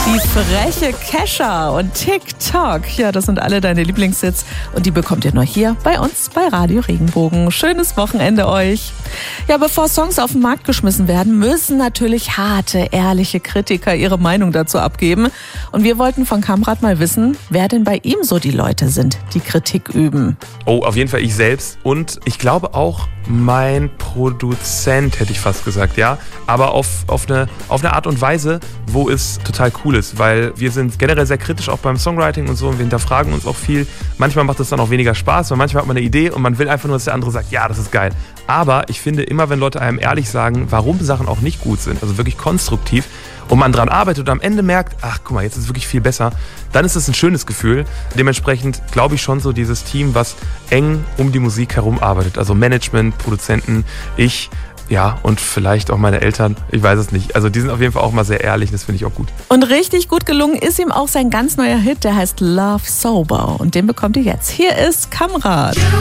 Die freche Kesha und TikTok. Ja, das sind alle deine Lieblingshits und die bekommt ihr nur hier bei uns bei Radio Regenbogen. Schönes Wochenende euch. Ja, bevor Songs auf den Markt geschmissen werden, müssen natürlich harte, ehrliche Kritiker ihre Meinung dazu abgeben. Und wir wollten von Kamrat mal wissen, wer denn bei ihm so die Leute sind, die Kritik üben. Oh, auf jeden Fall ich selbst und ich glaube auch mein Produzent, hätte ich fast gesagt, ja. Aber auf eine Art und Weise, wo es total cool ist, weil wir sind generell sehr kritisch auch beim Songwriting und so und wir hinterfragen uns auch viel. Manchmal macht es dann auch weniger Spaß, weil manchmal hat man eine Idee und man will einfach nur, dass der andere sagt, ja, das ist geil. Aber ich finde immer, wenn Leute einem ehrlich sagen, warum Sachen auch nicht gut sind, also wirklich konstruktiv, und man dran arbeitet und am Ende merkt, ach guck mal, jetzt ist es wirklich viel besser, dann ist es ein schönes Gefühl. Dementsprechend glaube ich schon so dieses Team, was eng um die Musik herum arbeitet. Also Management, Produzenten, ich, ja, und vielleicht auch meine Eltern, ich weiß es nicht. Also die sind auf jeden Fall auch mal sehr ehrlich, das finde ich auch gut. Und richtig gut gelungen ist ihm auch sein ganz neuer Hit, der heißt Love Sober. Und den bekommt ihr jetzt. Hier ist Kamrat.